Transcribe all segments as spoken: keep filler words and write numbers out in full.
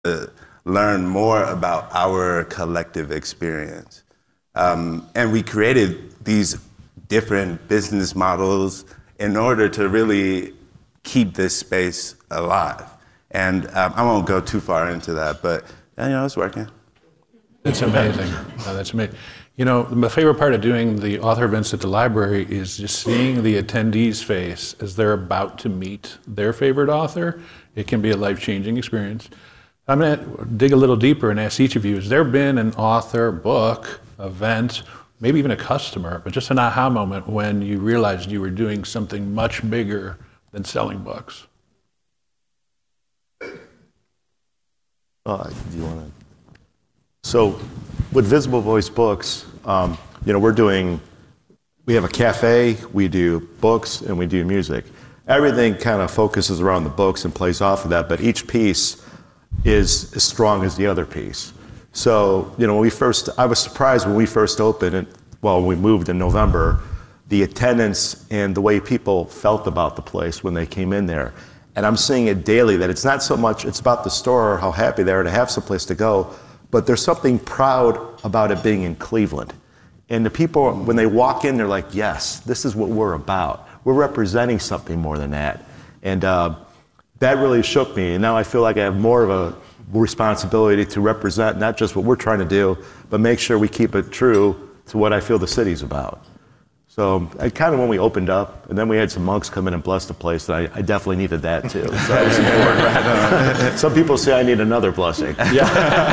to learn more about our collective experience. Um, and we created these different business models in order to really keep this space alive. And um, I won't go too far into that, but you know, it's working. It's amazing. Oh, that's amazing. You know, my favorite part of doing the author events at the library is just seeing the attendees' face as they're about to meet their favorite author. It can be a life-changing experience. I'm going to dig a little deeper and ask each of you, has there been an author, book, event, maybe even a customer, but just an aha moment when you realized you were doing something much bigger than selling books? Uh, do you want to? So, with Visible Voice Books, um, you know, we're doing. We have a cafe. We do books and we do music. Everything kind of focuses around the books and plays off of that. But each piece is as strong as the other piece. So, you know, when we first, I was surprised when we first opened. And, well, we moved in November. The attendance and the way people felt about the place when they came in there. And I'm seeing it daily that it's not so much, it's about the store or how happy they are to have someplace to go, but there's something proud about it being in Cleveland. And the people, when they walk in, they're like, yes, this is what we're about. We're representing something more than that. And uh, that really shook me. And now I feel like I have more of a responsibility to represent not just what we're trying to do, but make sure we keep it true to what I feel the city's about. So I kind of when we opened up, and then we had some monks come in and bless the place, and I, I definitely needed that too. So that was important. Some people say I need another blessing. Yeah.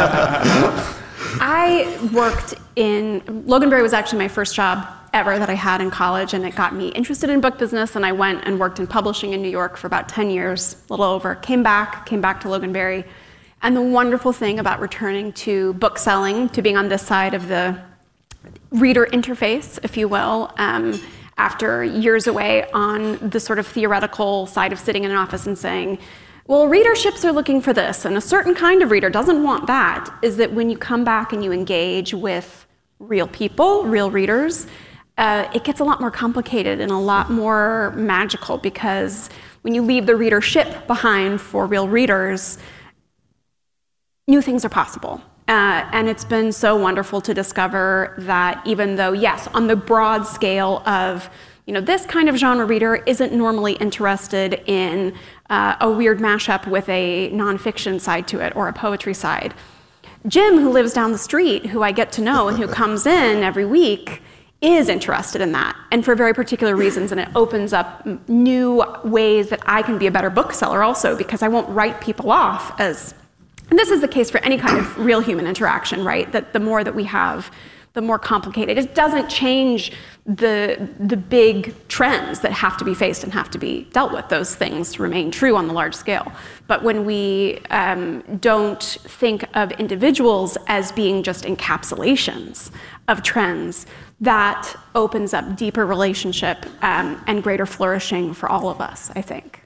I worked in, Loganberry was actually my first job ever that I had in college, and it got me interested in book business, and I went and worked in publishing in New York for about ten years, a little over. Came back, came back to Loganberry. And the wonderful thing about returning to book selling, to being on this side of the reader interface, if you will, um, after years away on the sort of theoretical side of sitting in an office and saying, well, readerships are looking for this, and a certain kind of reader doesn't want that, is that when you come back and you engage with real people, real readers, uh, it gets a lot more complicated and a lot more magical, because when you leave the readership behind for real readers, new things are possible. Uh, and it's been so wonderful to discover that even though, yes, on the broad scale of, you know, this kind of genre reader isn't normally interested in uh, a weird mashup with a nonfiction side to it or a poetry side. Jim, who lives down the street, who I get to know and who comes in every week, is interested in that, and for very particular reasons, and it opens up new ways that I can be a better bookseller also, because I won't write people off as. And this is the case for any kind of real human interaction, right? That the more that we have, the more complicated. It doesn't change the, the big trends that have to be faced and have to be dealt with. Those things remain true on the large scale. But when we um, don't think of individuals as being just encapsulations of trends, that opens up deeper relationship um, and greater flourishing for all of us, I think.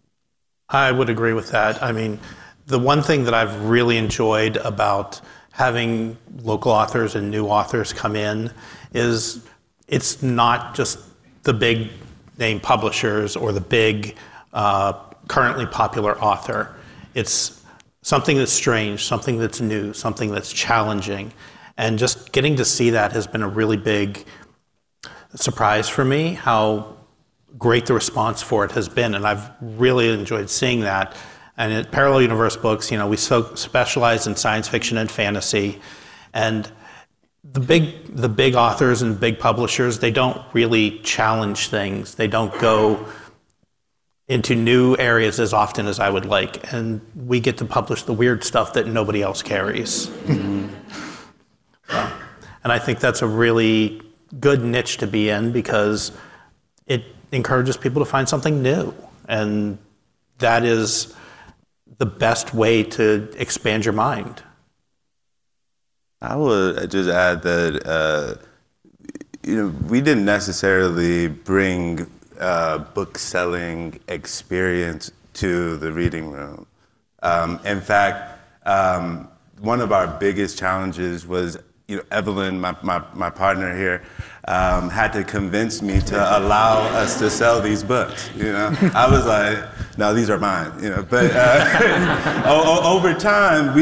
I would agree with that. I mean, the one thing that I've really enjoyed about having local authors and new authors come in is it's not just the big name publishers or the big uh, currently popular author. It's something that's strange, something that's new, something that's challenging. And just getting to see that has been a really big surprise for me, how great the response for it has been. And I've really enjoyed seeing that. And at Parallel Universe Books, you know, we so specialize in science fiction and fantasy. And the big, the big authors and big publishers, they don't really challenge things. They don't go into new areas as often as I would like. And we get to publish the weird stuff that nobody else carries. Mm-hmm. So, and I think that's a really good niche to be in, because it encourages people to find something new. And that is the best way to expand your mind. I would just add that uh, you know, we didn't necessarily bring uh, book selling experience to the reading room. Um, in fact, um, one of our biggest challenges was, you know, Evelyn, my, my, my partner here, um, had to convince me to allow us to sell these books. You know, I was like, no, these are mine. You know, but uh, o- o- over time, we